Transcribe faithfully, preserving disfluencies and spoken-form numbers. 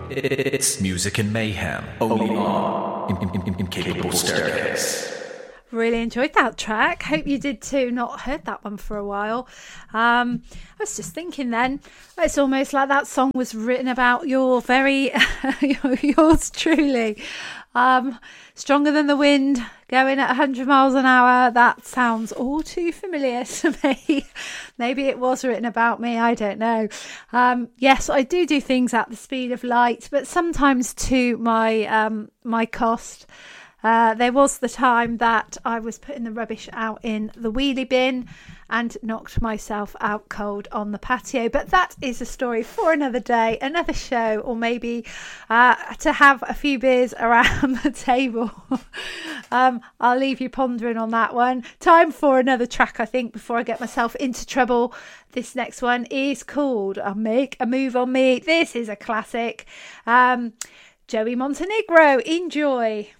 It's music and mayhem, only on In- In- In- Incapable Staircase. Really enjoyed that track. Hope you did too. Not heard that one for a while. Um, I was just thinking then, it's almost like that song was written about your very, yours truly. Um, Stronger Than the Wind, going at one hundred miles an hour. That sounds all too familiar to me. Maybe it was written about me. I don't know. Um, yes, I do do things at the speed of light, but sometimes to my um, my cost. Uh, there was the time that I was putting the rubbish out in the wheelie bin and knocked myself out cold on the patio. But that is a story for another day, another show, or maybe uh, to have a few beers around the table. um, I'll leave you pondering on that one. Time for another track, I think, before I get myself into trouble. This next one is called I'll Make a Move on Me. This is a classic. Um, Joey Montenegro, enjoy.